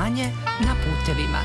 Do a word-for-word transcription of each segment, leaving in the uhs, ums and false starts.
stanje na putevima.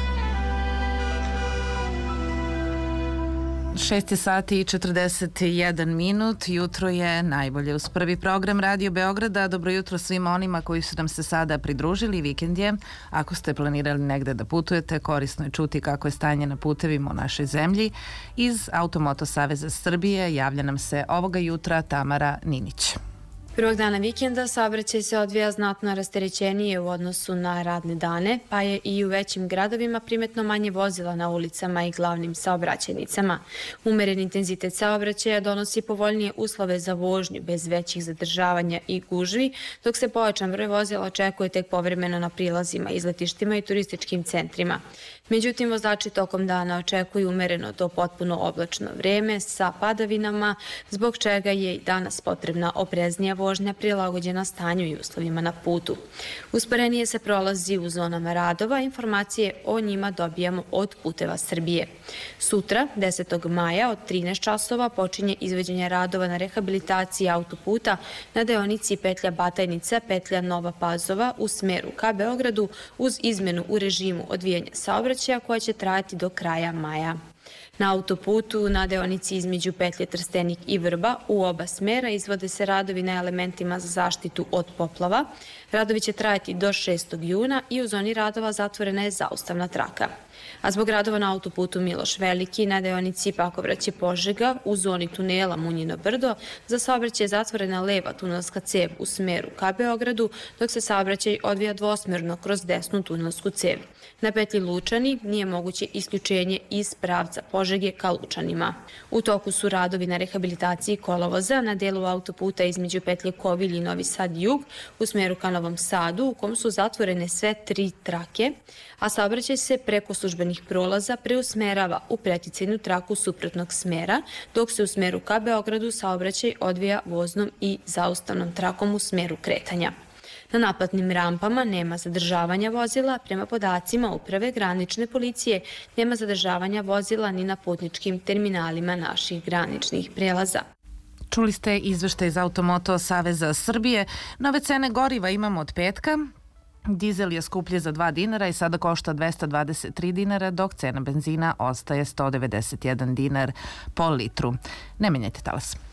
šest sati i četrdeset jedan minut, jutro je najbolje uz prvi program Radio Beograda. Dobro jutro svima onima koji su nam se sada pridružili, vikend je. Ako ste planirali negde da putujete, korisno je čuti kako je stanje na putevima u našoj zemlji. Iz Automoto Saveza Srbije javlja nam se ovoga jutra Tamara Ninić. Prvog dana vikenda saobraćaj se odvija znatno rasterećenije u odnosu na radne dane, pa je i u većim gradovima primetno manje vozila na ulicama i glavnim saobraćajnicama. Umeren intenzitet saobraćaja donosi povoljnije uslove za vožnju bez većih zadržavanja i gužvi, dok se pojačan broj vozila očekuje tek povremeno na prilazima, izletištima i turističkim centrima. Međutim, vozači tokom dana očekuju umereno do potpuno oblačno vreme sa padavinama, zbog čega je i danas potrebna opreznija vožnja prilagođena stanju i uslovima na putu. Usporenije se prolazi u zonama radova, informacije o njima dobijamo od Puteva Srbije. Sutra, desetog maja, od trinaest časova počinje izvođenje radova na rehabilitaciji autoputa na deonici petlja Batajnica, petlja Nova Pazova u smeru ka Beogradu uz izmenu u režimu odvijanja saobraćaja koja će trajati do kraja maja. Na autoputu na deonici između petlje Trstenik i Vrba u oba smera izvode se radovi na elementima za zaštitu od poplava. Radovi će trajati do šestog juna i u zoni radova zatvorena je zaustavna traka. A zbog radova na autoputu Miloš Veliki na deonici Pakovraće Požega u zoni tunela Munjino Brdo za saobraćaj je zatvorena leva tunelska cev u smeru ka Beogradu, dok se saobraćaj odvija dvosmerno kroz desnu tunelsku cev. Na petlji Lučani nije moguće isključenje iz pravca Požege ka Lučanima. U toku su radovi na rehabilitaciji kolovoza na delu autoputa između petlje Kovilj i Novi Sad Jug u smeru ka Novom Sadu, u kom su zatvorene sve tri trake, a saobraćaj se preko službenih prolaza preusmerava u preticajnu traku suprotnog smera, dok se u smeru ka Beogradu saobraćaj odvija voznom i zaustavnom trakom u smeru kretanja. Na naplatnim rampama nema zadržavanja vozila, prema podacima Uprave granične policije nema zadržavanja vozila ni na putničkim terminalima naših graničnih prelaza. Čuli ste izveštaj iz Automoto Saveza Srbije. Nove cene goriva imamo od petka. Dizel je skuplje za dva dinara i sada košta dvesta dvadeset tri dinara, dok cena benzina ostaje sto devedeset jedan dinar po litru. Ne menjajte talas.